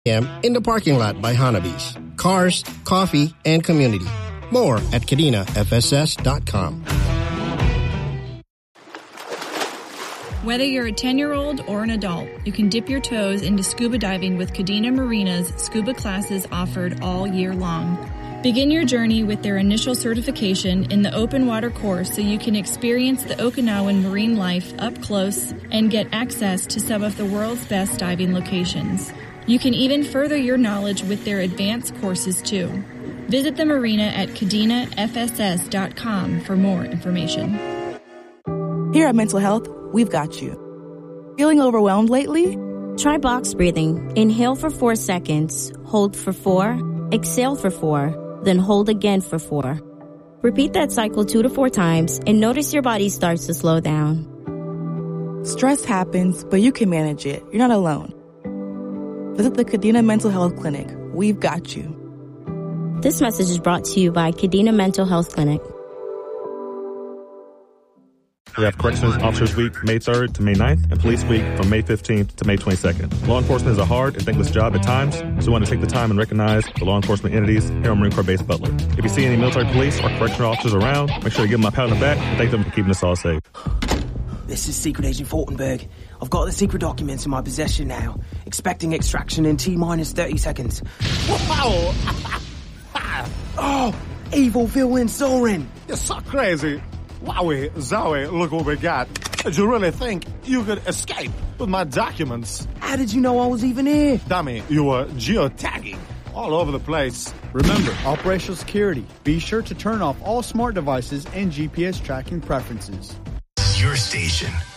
p.m. in the parking lot by Hanabi's. Cars, coffee, and community. More at KadinaFSS.com. Whether you're a 10-year-old or an adult, you can dip your toes into scuba diving with Kadena Marina's scuba classes offered all year long. Begin your journey with their initial certification in the open water course so you can experience the Okinawan marine life up close and get access to some of the world's best diving locations. You can even further your knowledge with their advanced courses too. Visit the marina at KadinaFSS.com for more information. Here at Mental Health, we've got you. Feeling overwhelmed lately? Try box breathing. Inhale for 4 seconds, hold for 4, exhale for 4, then hold again for 4. Repeat that cycle 2 to 4 times and notice your body starts to slow down. Stress happens, but you can manage it. You're not alone. Visit the Kadena Mental Health Clinic. We've got you. This message is brought to you by Kadena Mental Health Clinic. We have Corrections Officers Week, May 3rd to May 9th, and Police Week from May 15th to May 22nd. Law enforcement is a hard and thankless job at times, so we want to take the time and recognize the law enforcement entities here on Marine Corps Base Butler. If you see any military police or correctional officers around, make sure to give them a pat on the back and thank them for keeping us all safe. This is Secret Agent Fortenberg. I've got the secret documents in my possession now. Expecting extraction in T-minus 30 seconds. Wow! Oh, evil villain Soren. You're so crazy. Wowie, Zoe, look what we got. Did you really think you could escape with my documents? How did you know I was even here? Dummy, you were geotagging all over the place. Remember, operational security. Be sure to turn off all smart devices and GPS tracking preferences. Your station.